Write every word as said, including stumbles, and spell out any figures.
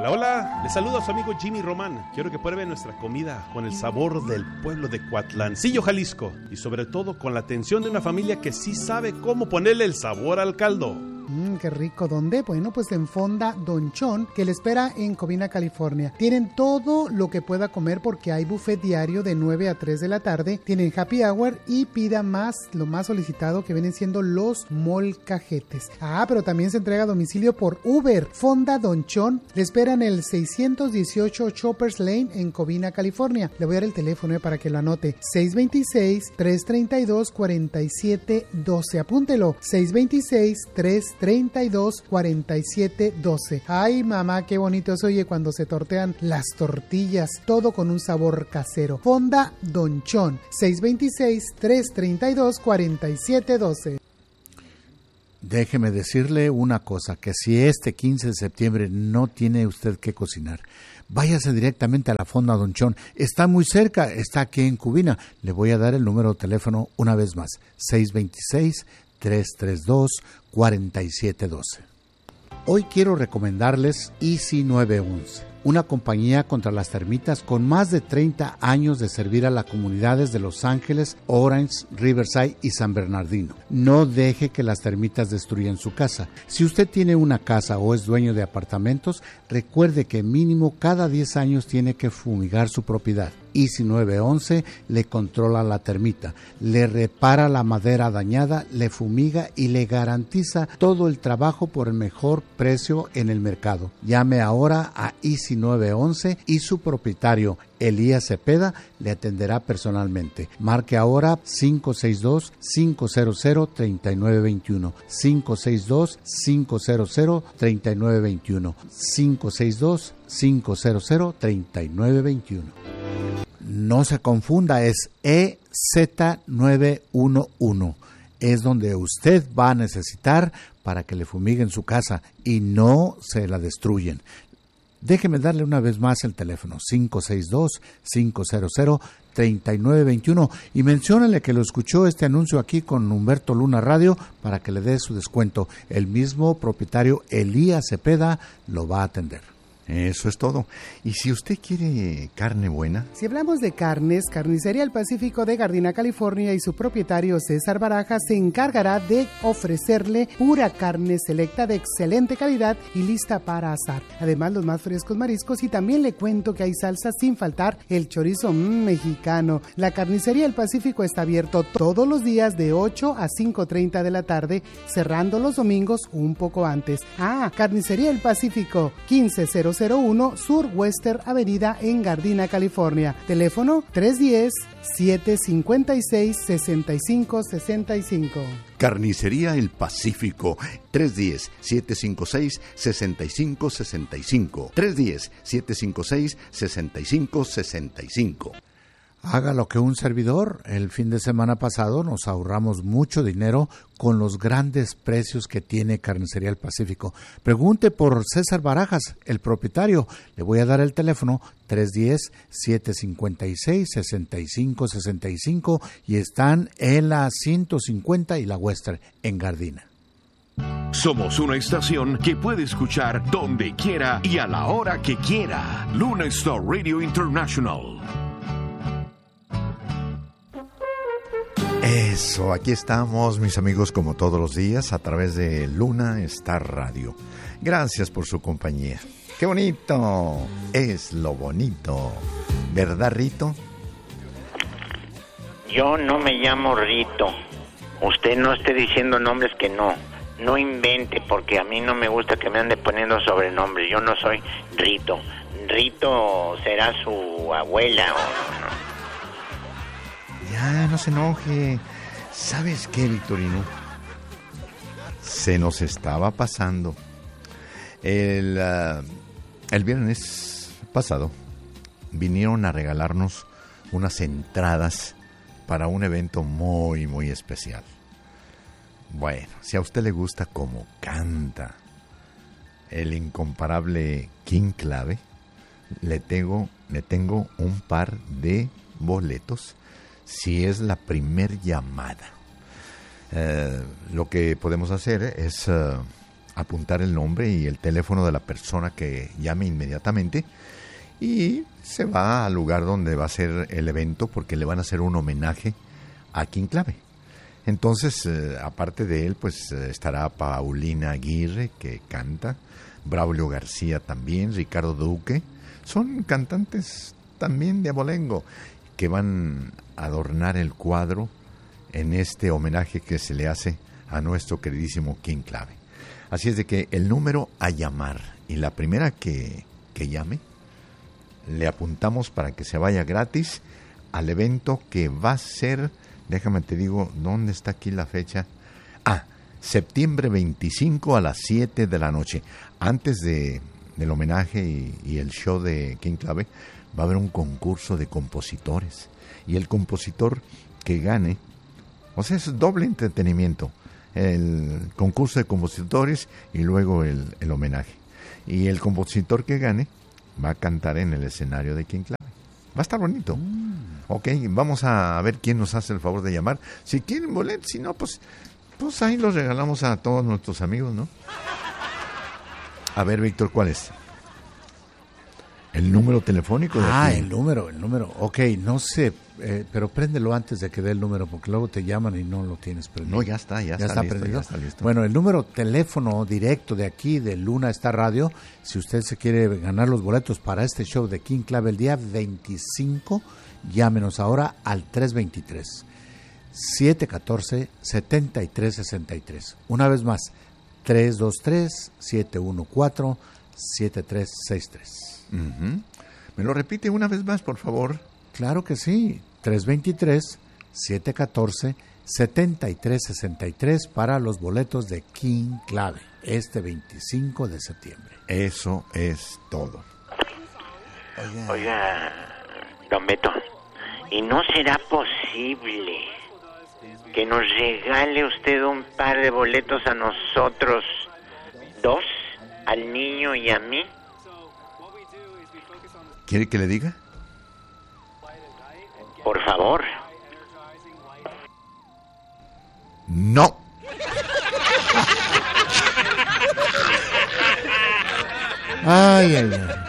Hola, hola, les saludo a su amigo Jimmy Román. Quiero que prueben nuestra comida con el sabor del pueblo de Coatlancillo, Jalisco. Y sobre todo con la atención de una familia que sí sabe cómo ponerle el sabor al caldo. Mmm, qué rico. ¿Dónde? Bueno, pues en Fonda Don Chon, que le espera en Covina, California. Tienen todo lo que pueda comer porque hay buffet diario de nueve a tres de la tarde. Tienen happy hour y pida más, lo más solicitado que vienen siendo los molcajetes. Ah, pero también se entrega a domicilio por Uber. Fonda Don Chon le espera en el seiscientos dieciocho Choppers Lane en Covina, California. Le voy a dar el teléfono eh, para que lo anote. seis dos seis, tres tres dos, cuatro siete uno dos. Apúntelo. seis dos seis, tres treinta y dos, cuarenta y siete doce. Ay, mamá, qué bonito se oye cuando se tortean las tortillas, todo con un sabor casero. Fonda Don Chon, seis dos seis, tres treinta y dos, cuarenta y siete doce. Déjeme decirle una cosa, que si este quince de septiembre no tiene usted que cocinar, váyase directamente a la Fonda Don Chon. Está muy cerca, está aquí en Covina. Le voy a dar el número de teléfono una vez más, seis dos seis, tres tres dos, cuatro siete uno dos. Hoy quiero recomendarles Easy nueve once, una compañía contra las termitas con más de treinta años de servir a las comunidades de Los Ángeles, Orange, Riverside y San Bernardino. No deje que las termitas destruyan su casa. Si usted tiene una casa o es dueño de apartamentos, recuerde que mínimo cada diez años tiene que fumigar su propiedad. Easy nueve once le controla la termita, le repara la madera dañada, le fumiga y le garantiza todo el trabajo por el mejor precio en el mercado. Llame ahora a Easy nueve once y su propietario, Elías Cepeda, le atenderá personalmente. Marque ahora cinco seis dos, cinco cero cero, tres nueve dos uno, cinco seis dos, cinco cero cero, tres nueve dos uno, cinco seis dos, cinco cero cero, tres nueve dos uno. No se confunda, es E Z nueve uno uno. Es donde usted va a necesitar para que le fumiguen su casa y no se la destruyen. Déjeme darle una vez más el teléfono, cinco seis dos, cinco cero cero, tres nueve dos uno, y menciónale que lo escuchó este anuncio aquí con Humberto Luna Radio para que le dé su descuento. El mismo propietario Elías Cepeda lo va a atender. Eso es todo. Y si usted quiere carne buena... Si hablamos de carnes, Carnicería El Pacífico de Gardena, California, y su propietario César Barajas se encargará de ofrecerle pura carne selecta de excelente calidad y lista para asar. Además, los más frescos mariscos, y también le cuento que hay salsas sin faltar el chorizo mmm, mexicano. La Carnicería El Pacífico está abierto todos los días de ocho a cinco treinta de la tarde, cerrando los domingos un poco antes. Ah, Carnicería El Pacífico, quince cero cero uno Sur Western Avenida en Gardena, California. Teléfono tres uno cero, siete cinco seis, seis cinco seis cinco. Carnicería El Pacífico, tres uno cero, siete cinco seis, seis cinco seis cinco. tres uno cero, siete cinco seis, seis cinco seis cinco. Haga lo que un servidor. El fin de semana pasado nos ahorramos mucho dinero con los grandes precios que tiene Carnicería El Pacífico. Pregunte por César Barajas, el propietario. Le voy a dar el teléfono tres uno cero, siete cinco seis, seis cinco seis cinco y están en la ciento cincuenta y la Western en Gardena. Somos una estación que puede escuchar donde quiera y a la hora que quiera. Luna Star Radio International. Eso, aquí estamos, mis amigos, como todos los días, a través de Luna Star Radio. Gracias por su compañía. ¡Qué bonito! Es lo bonito. ¿Verdad, Rito? Yo no me llamo Rito. Usted no esté diciendo nombres que no. No invente, porque a mí no me gusta que me ande poniendo sobrenombres. Yo no soy Rito. Rito será su abuela o no. Ya, no se enoje. ¿Sabes qué, Victorino? Se nos estaba pasando. El, uh, el viernes pasado vinieron a regalarnos unas entradas para un evento muy, muy especial. Bueno, si a usted le gusta cómo canta el incomparable King Clave, le tengo, le tengo un par de boletos si es la primer llamada. Eh, lo que podemos hacer es uh, apuntar el nombre y el teléfono de la persona que llame inmediatamente y se va al lugar donde va a ser el evento porque le van a hacer un homenaje a King Clave. Entonces, eh, aparte de él, pues eh, estará Paulina Aguirre, que canta, Braulio García también, Ricardo Duque. Son cantantes también de abolengo que van a adornar el cuadro en este homenaje que se le hace a nuestro queridísimo King Clave. Así es de que el número a llamar y la primera que, que llame, le apuntamos para que se vaya gratis al evento que va a ser... Déjame te digo, ¿dónde está aquí la fecha? Ah, septiembre veinticinco a las siete de la noche. Antes de, del homenaje y, y el show de King Clave, va a haber un concurso de compositores. Y el compositor que gane, o sea, es doble entretenimiento. El concurso de compositores y luego el, el homenaje. Y el compositor que gane va a cantar en el escenario de King Clave. Va a estar bonito. Mm. Ok, vamos a ver quién nos hace el favor de llamar. Si quieren boletos, si no, pues, pues ahí los regalamos a todos nuestros amigos, ¿no? A ver, Víctor, ¿cuál es? El número telefónico de Ah, aquí. el número, el número. Ok, no sé, eh, pero préndelo antes de que dé el número, porque luego te llaman y no lo tienes prendido. No, ya está, ya, ya está, está listo, prendido. ya está listo. Bueno, el número teléfono directo de aquí, de Luna Star Radio, si usted se quiere ganar los boletos para este show de King Clave el día veinticinco, llámenos ahora al tres veintitrés, siete catorce, setenta y tres sesenta y tres. Una vez más, tres dos tres, siete uno cuatro, siete tres seis tres. Uh-huh. ¿Me lo repite una vez más, por favor? Claro que sí, tres veintitrés, siete catorce, setenta y tres sesenta y tres para los boletos de King Clave, este veinticinco de septiembre. Eso es todo. Oiga, Oiga don Beto, ¿y no será posible que nos regale usted un par de boletos a nosotros dos, al niño y a mí? ¿Quiere que le diga? Por favor. No. Ay, ay, ay.